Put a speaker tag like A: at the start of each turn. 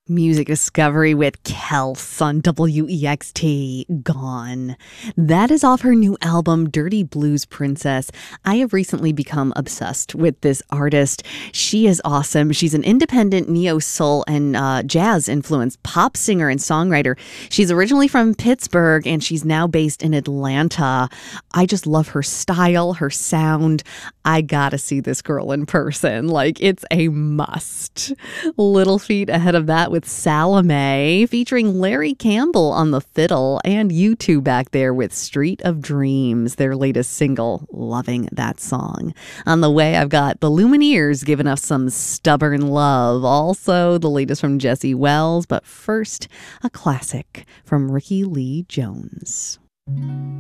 A: Music discovery with Kels on WEXT, Gone. That is off her new album, Dirty Blues Princess. I have recently become obsessed with this artist. She is awesome. She's an independent neo-soul and jazz-influenced pop singer and songwriter. She's originally from Pittsburgh, and she's now based in Atlanta. I just love her style, her sound. I gotta see this girl in person. Like, it's a must. Little Feat ahead of that with Salome, featuring Larry Campbell on the fiddle, and U2 back there with Street of Dreams, their latest single. Loving that song. On the way, I've got the Lumineers giving us some Stubborn Love. Also, the latest from Jesse Wells, but first, a classic from Ricky Lee Jones.